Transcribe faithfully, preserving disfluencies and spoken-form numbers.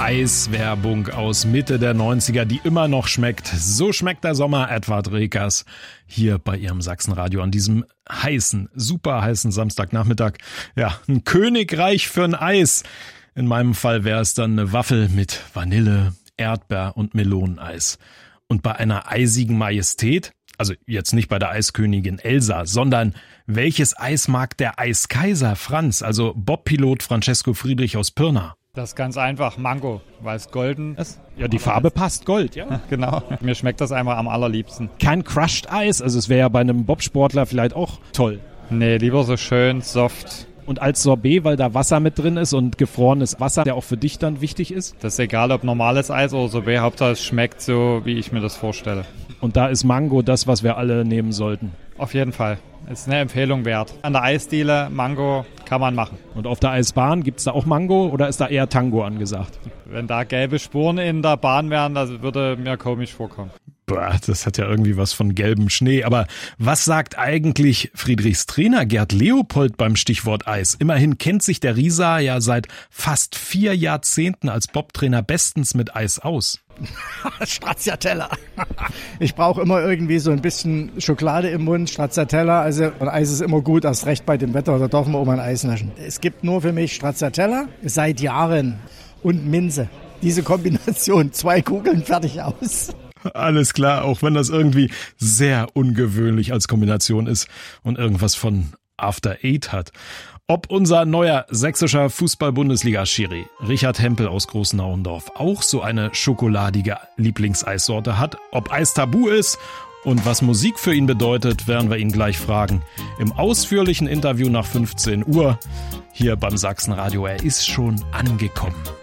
Eiswerbung aus Mitte der neunziger, die immer noch schmeckt. So schmeckt der Sommer, Edward Rekers, hier bei Ihrem Sachsenradio an diesem heißen, super heißen Samstagnachmittag. Ja, ein Königreich für ein Eis. In meinem Fall wäre es dann eine Waffel mit Vanille, Erdbeer und Meloneneis. Und bei einer eisigen Majestät, also jetzt nicht bei der Eiskönigin Elsa, sondern welches Eis mag der Eiskaiser Franz, also Bobpilot Francesco Friedrich aus Pirna? Das ist ganz einfach, Mango, weil es golden ist. Ja, die Farbe passt, Gold, ja. Genau, mir schmeckt das einfach am allerliebsten. Kein Crushed Eis, also es wäre ja bei einem Bobsportler vielleicht auch toll. Nee, lieber so schön soft. Und als Sorbet, weil da Wasser mit drin ist und gefrorenes Wasser, der auch für dich dann wichtig ist? Das ist egal, ob normales Eis oder Sorbet, Hauptsache es schmeckt so, wie ich mir das vorstelle. Und da ist Mango das, was wir alle nehmen sollten? Auf jeden Fall. Ist eine Empfehlung wert. An der Eisdiele, Mango kann man machen. Und auf der Eisbahn, gibt es da auch Mango oder ist da eher Tango angesagt? Wenn da gelbe Spuren in der Bahn wären, das würde mir komisch vorkommen. Boah, das hat ja irgendwie was von gelbem Schnee. Aber was sagt eigentlich Friedrichs Trainer Gerd Leopold beim Stichwort Eis? Immerhin kennt sich der Rieser ja seit fast vier Jahrzehnten als Bobtrainer bestens mit Eis aus. Stracciatella. Ich brauche immer irgendwie so ein bisschen Schokolade im Mund, Stracciatella. Also und Eis ist immer gut, erst recht bei dem Wetter, da darf man auch mal ein Eis naschen. Es gibt nur für mich Stracciatella seit Jahren und Minze. Diese Kombination, zwei Kugeln, fertig aus. Alles klar, auch wenn das irgendwie sehr ungewöhnlich als Kombination ist und irgendwas von After Eight hat. Ob unser neuer sächsischer Fußball-Bundesliga-Schiri Richard Hempel aus Großnauendorf auch so eine schokoladige Lieblingseissorte hat, ob Eis tabu ist und was Musik für ihn bedeutet, werden wir ihn gleich fragen. Im ausführlichen Interview nach fünfzehn Uhr hier beim Sachsenradio. Er ist schon angekommen.